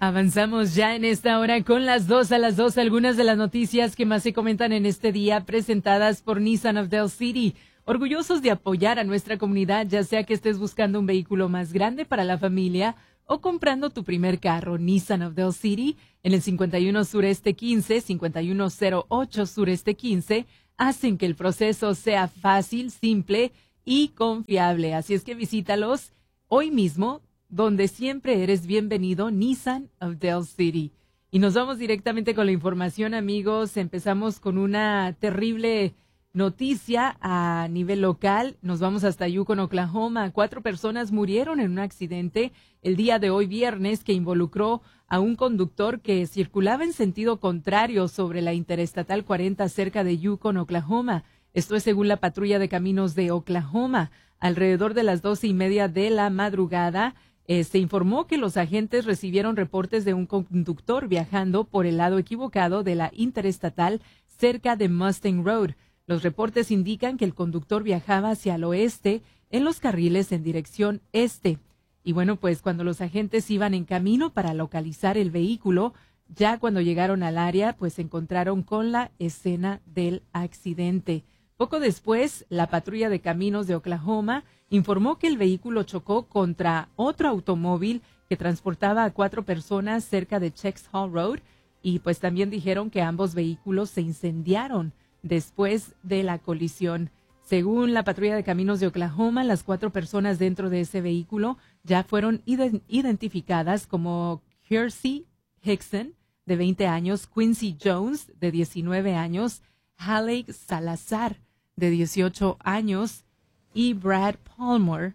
Avanzamos ya en esta hora con las 2 a las 2, algunas de las noticias que más se comentan en este día presentadas por Nissan of Del City. Orgullosos de apoyar a nuestra comunidad, ya sea que estés buscando un vehículo más grande para la familia o comprando tu primer carro. Nissan of Del City en el 51 Sureste 15, 5108 Sureste 15, hacen que el proceso sea fácil, simple y confiable. Así es que visítalos hoy mismo, donde siempre eres bienvenido, Nissan of Del City. Y nos vamos directamente con la información, amigos. Empezamos con una terrible noticia a nivel local. Nos vamos hasta Yukon, Oklahoma. 4 personas murieron en un accidente el día de hoy viernes que involucró a un conductor que circulaba en sentido contrario sobre la Interestatal 40 cerca de Yukon, Oklahoma. Esto es según la patrulla de caminos de Oklahoma. Alrededor de las 12:30 de la madrugada, se informó que los agentes recibieron reportes de un conductor viajando por el lado equivocado de la Interestatal cerca de Mustang Road. Los reportes indican que el conductor viajaba hacia el oeste en los carriles en dirección este. Y bueno, pues cuando los agentes iban en camino para localizar el vehículo, ya cuando llegaron al área, pues se encontraron con la escena del accidente. Poco después, la patrulla de caminos de Oklahoma informó que el vehículo chocó contra otro automóvil que transportaba a 4 personas cerca de Checks Hall Road y pues también dijeron que ambos vehículos se incendiaron después de la colisión. Según la patrulla de caminos de Oklahoma, las 4 personas dentro de ese vehículo ya fueron identificadas como Kiersey Hickson, de 20 años, Quincy Jones, de 19 años, Haley Salazar, de 18 años, y Brad Palmer,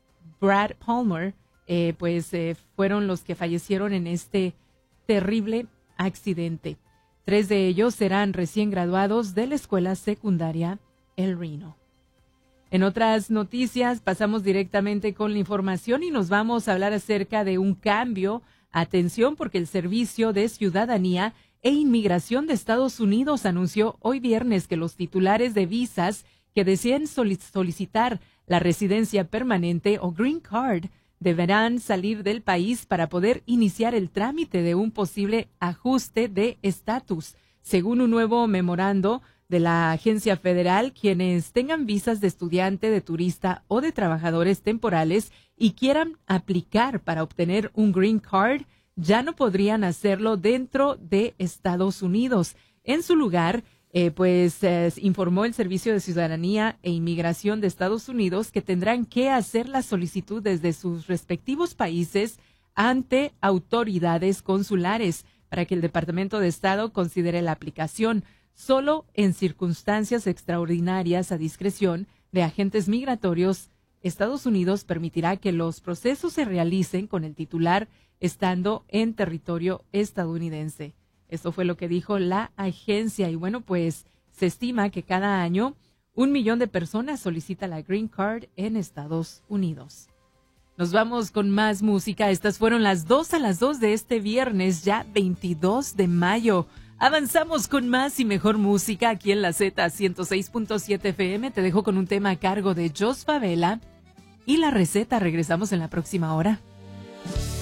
fueron los que fallecieron en este terrible accidente. 3 de ellos serán recién graduados de la escuela secundaria El Reno. En otras noticias, pasamos directamente con la información y nos vamos a hablar acerca de un cambio. Atención, porque el Servicio de Ciudadanía e Inmigración de Estados Unidos anunció hoy viernes que los titulares de visas que deseen solicitar la residencia permanente o Green Card deberán salir del país para poder iniciar el trámite de un posible ajuste de estatus. Según un nuevo memorando de la agencia federal, quienes tengan visas de estudiante, de turista o de trabajadores temporales y quieran aplicar para obtener un Green Card, ya no podrían hacerlo dentro de Estados Unidos. En su lugar, informó el Servicio de Ciudadanía e Inmigración de Estados Unidos que tendrán que hacer la solicitud desde sus respectivos países ante autoridades consulares para que el Departamento de Estado considere la aplicación. Solo en circunstancias extraordinarias a discreción de agentes migratorios, Estados Unidos permitirá que los procesos se realicen con el titular estando en territorio estadounidense. Esto fue lo que dijo la agencia. Y bueno, pues se estima que cada año 1 millón de personas solicita la Green Card en Estados Unidos. Nos vamos con más música. Estas fueron las 2 a las 2 de este viernes, ya 22 de mayo. Avanzamos con más y mejor música aquí en la Z 106.7 FM. Te dejo con un tema a cargo de Jos Favela y la receta. Regresamos en la próxima hora.